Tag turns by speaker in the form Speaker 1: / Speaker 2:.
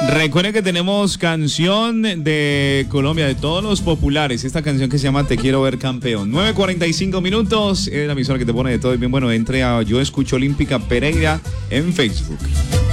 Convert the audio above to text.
Speaker 1: Recuerden que tenemos canción de Colombia, de todos los populares. Esta canción que se llama Te Quiero Ver Campeón. 9:45 minutos. Es la emisora que te pone de todo y bien bueno. Entre a Yo Escucho Olímpica Pereira en Facebook.